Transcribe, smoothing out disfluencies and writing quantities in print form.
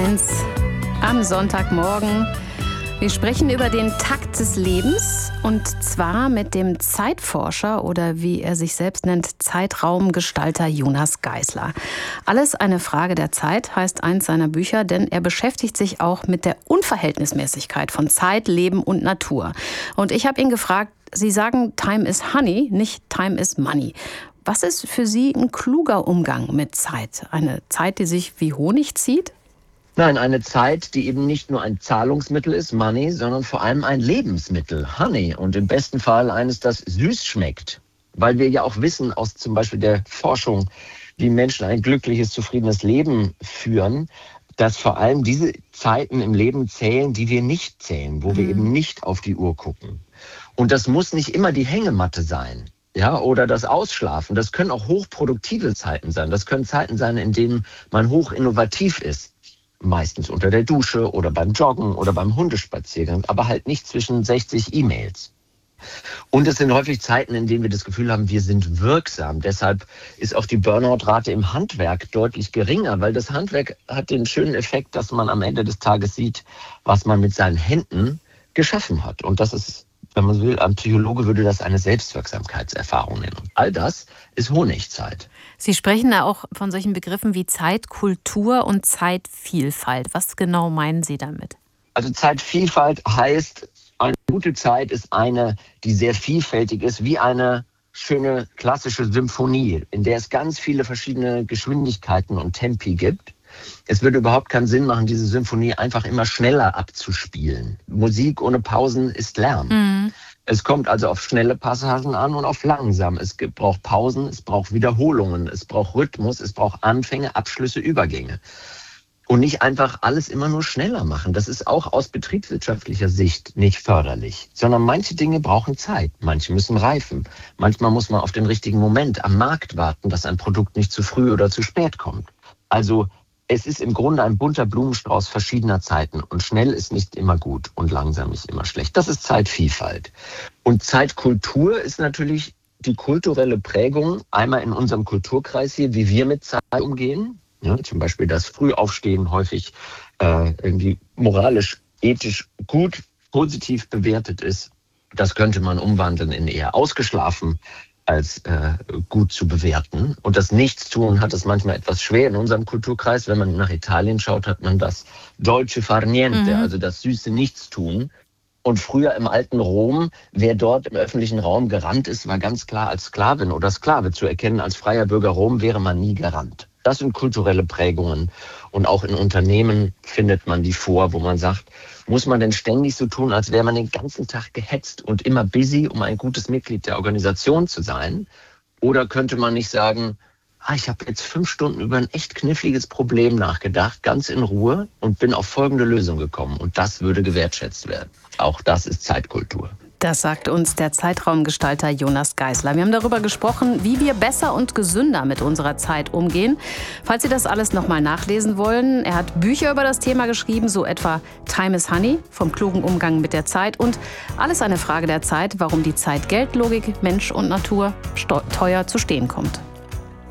1 am Sonntagmorgen. Wir sprechen über den Takt des Lebens und zwar mit dem Zeitforscher oder wie er sich selbst nennt, Zeitraumgestalter Jonas Geisler. Alles eine Frage der Zeit heißt eins seiner Bücher, denn er beschäftigt sich auch mit der Unverhältnismäßigkeit von Zeit, Leben und Natur. Und ich habe ihn gefragt, Sie sagen, Time is Honey, nicht Time is Money. Was ist für Sie ein kluger Umgang mit Zeit? Eine Zeit, die sich wie Honig zieht? Nein, eine Zeit, die eben nicht nur ein Zahlungsmittel ist, Money, sondern vor allem ein Lebensmittel, Honey. Und im besten Fall eines, das süß schmeckt. Weil wir ja auch wissen aus zum Beispiel der Forschung, wie Menschen ein glückliches, zufriedenes Leben führen, dass vor allem diese Zeiten im Leben zählen, die wir nicht zählen, wo wir eben nicht auf die Uhr gucken. Und das muss nicht immer die Hängematte sein. Ja, oder das Ausschlafen. Das können auch hochproduktive Zeiten sein. Das können Zeiten sein, in denen man hoch innovativ ist. Meistens unter der Dusche oder beim Joggen oder beim Hundespaziergang, aber halt nicht zwischen 60 E-Mails. Und es sind häufig Zeiten, in denen wir das Gefühl haben, wir sind wirksam. Deshalb ist auch die Burnout-Rate im Handwerk deutlich geringer, weil das Handwerk hat den schönen Effekt, dass man am Ende des Tages sieht, was man mit seinen Händen geschaffen hat. Und das ist, wenn man so will, ein Psychologe würde das eine Selbstwirksamkeitserfahrung nennen. Und all das ist Honigzeit. Sie sprechen da auch von solchen Begriffen wie Zeitkultur und Zeitvielfalt. Was genau meinen Sie damit? Also Zeitvielfalt heißt, eine gute Zeit ist eine, die sehr vielfältig ist, wie eine schöne klassische Symphonie, in der es ganz viele verschiedene Geschwindigkeiten und Tempi gibt. Es würde überhaupt keinen Sinn machen, diese Symphonie einfach immer schneller abzuspielen. Musik ohne Pausen ist Lärm. Es kommt also auf schnelle Passagen an und auf langsam. Es braucht Pausen, es braucht Wiederholungen, es braucht Rhythmus, es braucht Anfänge, Abschlüsse, Übergänge. Und nicht einfach alles immer nur schneller machen. Das ist auch aus betriebswirtschaftlicher Sicht nicht förderlich. Sondern manche Dinge brauchen Zeit, manche müssen reifen. Manchmal muss man auf den richtigen Moment am Markt warten, dass ein Produkt nicht zu früh oder zu spät kommt. Also es ist im Grunde ein bunter Blumenstrauß verschiedener Zeiten und schnell ist nicht immer gut und langsam ist immer schlecht. Das ist Zeitvielfalt. Und Zeitkultur ist natürlich die kulturelle Prägung, einmal in unserem Kulturkreis hier, wie wir mit Zeit umgehen. Ja, zum Beispiel das Frühaufstehen häufig irgendwie moralisch, ethisch gut, positiv bewertet ist. Das könnte man umwandeln in eher ausgeschlafen als gut zu bewerten. Und das Nichtstun hat es manchmal etwas schwer in unserem Kulturkreis. Wenn man nach Italien schaut, hat man das dolce far niente, also das süße Nichtstun. Und früher im alten Rom, wer dort im öffentlichen Raum gerannt ist, war ganz klar als Sklavin oder Sklave zu erkennen. Als freier Bürger Rom wäre man nie gerannt. Das sind kulturelle Prägungen. Und auch in Unternehmen findet man die vor, wo man sagt, muss man denn ständig so tun, als wäre man den ganzen Tag gehetzt und immer busy, um ein gutes Mitglied der Organisation zu sein? Oder könnte man nicht sagen, ich habe jetzt 5 Stunden über ein echt kniffliges Problem nachgedacht, ganz in Ruhe und bin auf folgende Lösung gekommen. Und das würde gewertschätzt werden. Auch das ist Zeitkultur. Das sagt uns der Zeitraumgestalter Jonas Geisler. Wir haben darüber gesprochen, wie wir besser und gesünder mit unserer Zeit umgehen. Falls Sie das alles nochmal nachlesen wollen, er hat Bücher über das Thema geschrieben, so etwa Time is Honey, vom klugen Umgang mit der Zeit und Alles eine Frage der Zeit, warum die Zeit Geld, Logik, Mensch und Natur teuer zu stehen kommt.